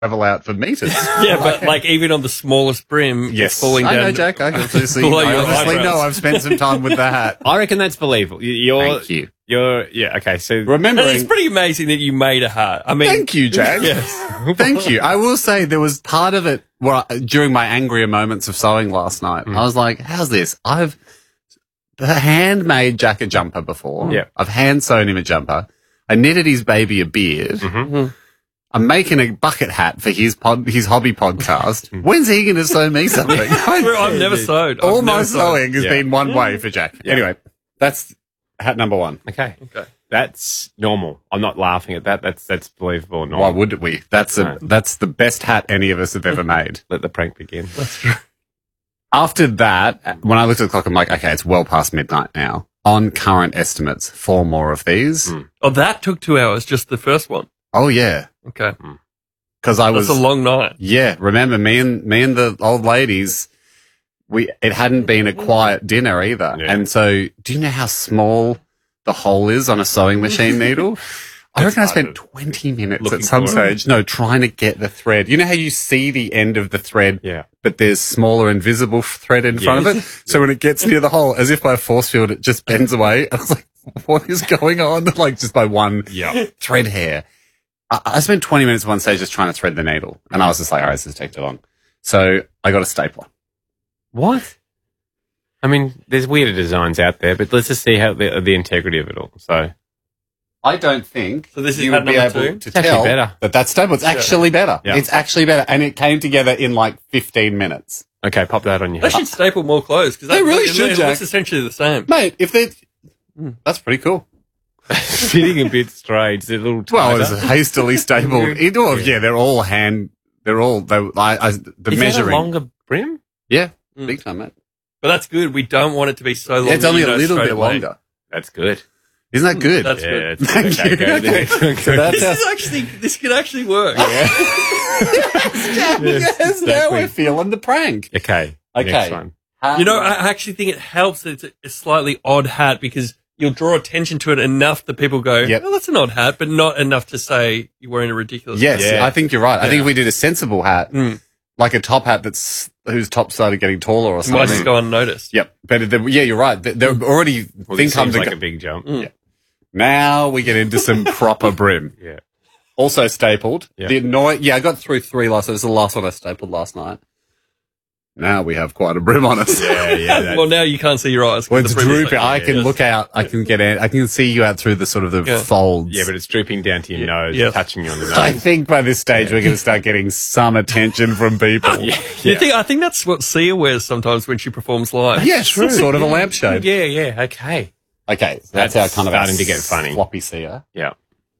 travel out for meters. Yeah, but like even on the smallest brim, Yes, it's falling down. I know, Jack. I obviously Below your know. eyebrows. I've spent some time with the hat. I reckon that's believable. Thank you. Yeah, okay, so... And Remembering... it's pretty amazing that you made a hat. I mean, Thank you, Jack. Yes. Thank you. I will say there was part of it where during my angrier moments of sewing last night, I was like, how's this? I've handmade Jack a jumper before. Yeah. I've hand sewn him a jumper. I knitted his baby a beard. Mm-hmm. I'm making a bucket hat for his hobby podcast. When's he going to sew me something? I've never sewed. All my sewing has Yeah. been one way for Jack. Anyway, that's hat number one. Okay. That's normal. I'm not laughing at that. That's believable and Why normal. would we? That's the best hat any of us have ever made. Let the prank begin. After that, when I looked at the clock, I'm like, okay, it's well past midnight now. On current estimates, 4 more of these. Oh, that took 2 hours, just the first one. Oh yeah, Okay. because I was That's a long night. yeah. Remember me and the old ladies. It hadn't been a quiet dinner either, Yeah. and so do you know how small the hole is on a sewing machine needle? I reckon I spent 20 minutes Looking at some for it. stage, trying to get the thread. You know how you see the end of the thread, Yeah. but there's smaller invisible thread in front of it? So when it gets near the hole, as if by a force field, it just bends away. I was like, what is going on? Like just by one Yeah. thread hair. I spent 20 minutes at one stage just trying to thread the needle. And I was just like, all right, this is take too long. So I got a stapler. What? I mean, there's weirder designs out there, but let's just see how the integrity of it all. So I don't think So this is you hat would be number able 2? to It's actually tell better. that that's stable. It's actually better. Yeah. It's actually better. And it came together in like 15 minutes. okay, pop that on your They head. should staple more clothes because They really should, It Jack. looks essentially the same. Mate, if they... That's pretty cool. Fitting a bit strange. They're a little Well, tighter. it's hastily stapled. They're all hand... the Is that a measuring... longer brim? Yeah, big time, mate. But that's good. We don't want it to be so long. Yeah, it's that only you a know little straight bit away. longer. That's good. Isn't that good? That's Yeah, good. it's Thank okay, you. go Okay. there. So that's This could actually work. yes, now we're feeling the prank. Okay. Okay. Next one. You know, I actually think it helps that it's a slightly odd hat because you'll draw attention to it enough that people go, Yep. oh, that's an odd hat, but not enough to say you're wearing a ridiculous Yes, hat. Yeah. I think you're right. I think if we did a sensible hat, Mm. like a top hat whose top started getting taller or It might something. just go unnoticed. Yep. But yeah, you're right. They're already Well, think this I'm seems the like guy. a big jump. Now we get into some proper brim. Yeah. Also stapled. Yeah. I got through 3 last. This is the last one I stapled last night. Now we have quite a brim on us. Yeah. Well, now you can't see your eyes. 'cause When it's the brim is drooping, like- I can look out. I can see you out through the sort of the Yeah. folds. Yeah, but it's drooping down to your nose, Yes. touching you on the nose. I think by this stage we're going to start getting some attention from people. I think that's what Sia wears sometimes when she performs live. Yeah, true. Sort of a lampshade. Yeah, okay. Okay, so that's That's our kind of starting to get funny. floppy seer. Yeah.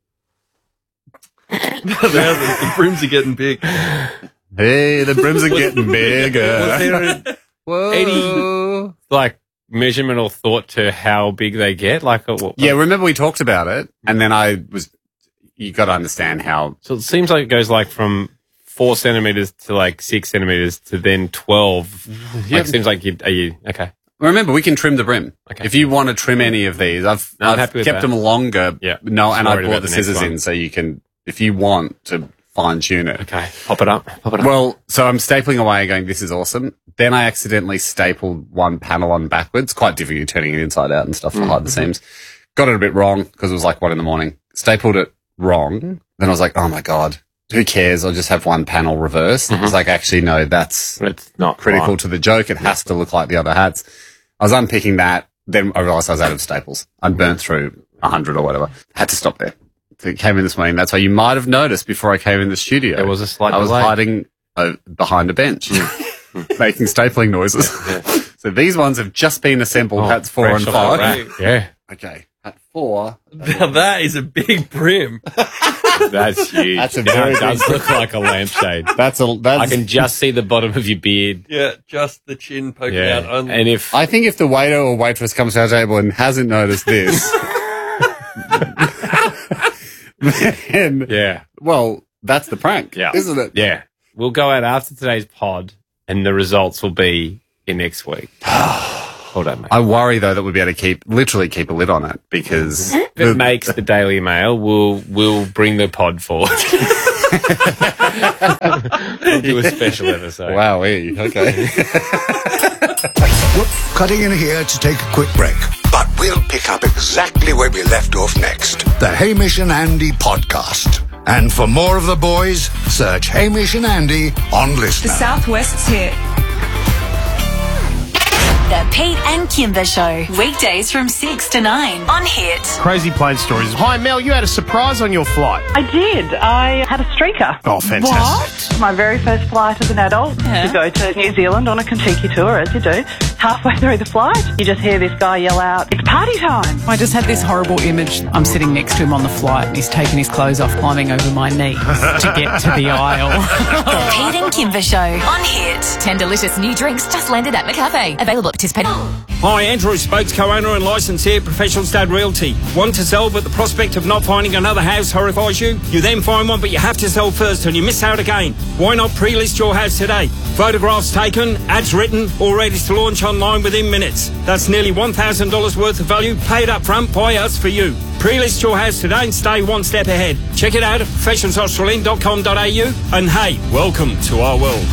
the brims are getting big. Hey, the brims are getting Was bigger. there Whoa. any, like, measurement or thought to how big they get? Like, Yeah, remember we talked about it, and then you got to understand how. So it seems like it goes like from 4 centimeters to like 6 centimeters to then 12. Like, seems like okay. Remember, we can trim the brim. Okay. If you want to trim any of these, I'm I've happy with kept that. them longer. Yeah. No, and I Worried brought about the the next scissors one. in so you can, if you want to fine tune it. Okay. Pop it up. Well, so I'm stapling away going, this is awesome. Then I accidentally stapled one panel on backwards. Quite difficult turning it inside out and stuff to hide the seams. Got it a bit wrong because it was like 1 a.m. Stapled it wrong. Then I was like, oh my God, who cares? I'll just have one panel reversed. It's like, actually, no, that's But it's not critical right. to the joke. It has to look like the other hats. I was unpicking that. Then I realized I was out of staples. I'd burnt through 100 or whatever. Had to stop there. It came in this morning. That's why you might have noticed before I came in the studio. There was a slight I was delay. hiding behind a bench, making stapling noises. So these ones have just been assembled. Hats 4 and fresh off the 5. rack. Yeah. Okay, hat 4. Now that is a big brim. That's huge. That's a Now very it does big- look like a lampshade. That's I can just see the bottom of your beard. Yeah, just the chin poking out. Yeah. Only. And if I think if the waiter or waitress comes to our table and hasn't noticed this, then yeah. well, that's the prank, Yeah. isn't it? Yeah. We'll go out after today's pod and the results will be in next week. Hold on, mate. I worry though that we'll be able to literally keep a lid on it because If it makes the Daily Mail, we'll bring the pod forward. We'll do a special episode. Wow, okay. We're cutting in here to take a quick break, but we'll pick up exactly where we left off next. The Hamish and Andy podcast. And for more of the boys, search Hamish and Andy on Listener. The Southwest's hit. The Pete and Kimber Show. Weekdays from 6 to 9 on Hit. Crazy plane stories. Hi, Mel, you had a surprise on your flight. I did. I had a streaker. Oh, fantastic. My very first flight as an adult to go to New Zealand on a Kentucky tour, as you do. Halfway through the flight, you just hear this guy yell out, "It's party time!" I just had this horrible image. I'm sitting next to him on the flight and he's taking his clothes off, climbing over my knees to get to the aisle. The Pete and Kimber Show on Hit. 10 delicious new drinks just landed at McCafe. Available at participating. Hi, Andrew Spokes, co-owner and licensee, Professional Stud Realty. Want to sell, but the prospect of not finding another house horrifies you? You then find one, but you have to sell first and you miss out again. Why not pre-list your house today? Photographs taken, ads written, all ready to launch online within minutes. That's nearly $1,000 worth of value paid up front by us for you. Pre-list your house today and stay one step ahead. Check it out at professionalsaustralian.com.au and hey, welcome to our world.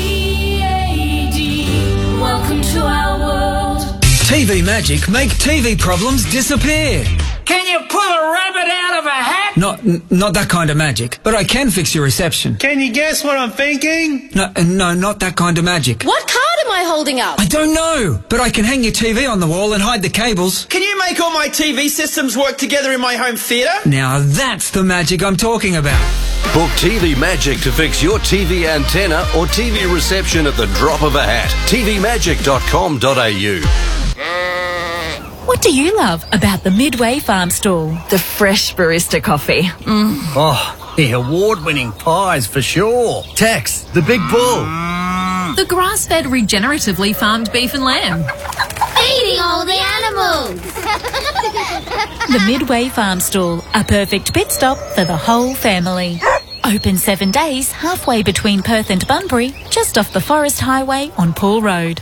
Welcome to our world. TV Magic make TV problems disappear. Can you pull a rabbit out of a hat? Not that kind of magic, but I can fix your reception. Can you guess what I'm thinking? No, not that kind of magic. What card am I holding up? I don't know, but I can hang your TV on the wall and hide the cables. Can you make all my TV systems work together in my home theatre? Now that's the magic I'm talking about. Book TV Magic to fix your TV antenna or TV reception at the drop of a hat. tvmagic.com.au. What do you love about the Midway Farm Stall? The fresh barista coffee. Oh, the award-winning pies for sure. Tex, the big bull. The grass-fed, regeneratively farmed beef and lamb. Feeding all the animals. The Midway Farm Stall, a perfect pit stop for the whole family. Open 7 days, halfway between Perth and Bunbury, just off the Forest Highway on Poole Road.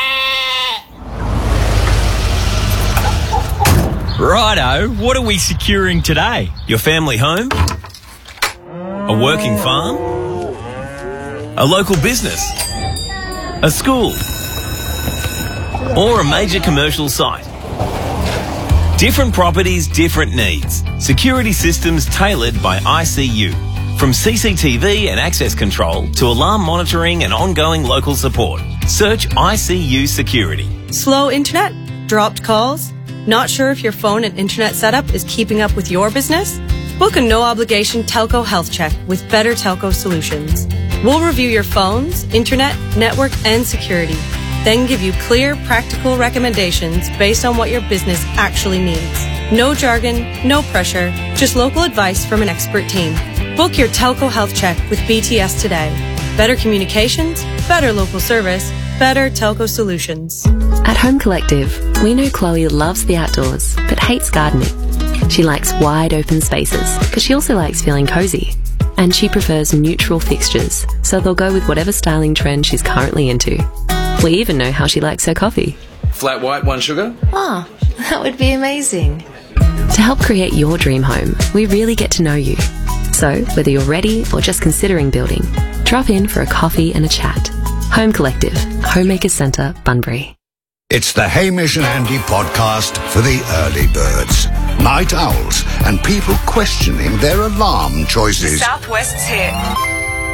Righto, what are we securing today? Your family home? A working farm? A local business? A school? Or a major commercial site? Different properties, different needs. Security systems tailored by ICU. From CCTV and access control to alarm monitoring and ongoing local support. Search ICU Security. Slow internet? Dropped calls? Not sure if your phone and internet setup is keeping up with your business? Book a no-obligation telco health check with Better Telco Solutions. We'll review your phones, internet, network, and security. Then give you clear, practical recommendations based on what your business actually needs. No jargon, no pressure, just local advice from an expert team. Book your telco health check with BTS today. Better communications, better local service, Better Telco Solutions. At Home Collective, we know Chloe loves the outdoors, but hates gardening. She likes wide open spaces, but she also likes feeling cozy. And she prefers neutral fixtures, so they'll go with whatever styling trend she's currently into. We even know how she likes her coffee. Flat white, 1 sugar? Oh, that would be amazing. To help create your dream home, we really get to know you. So, whether you're ready or just considering building, drop in for a coffee and a chat. Home Collective, Homemakers Centre, Bunbury. It's the Hamish and Andy podcast for the early birds, night owls, and people questioning their alarm choices. Southwest's hit.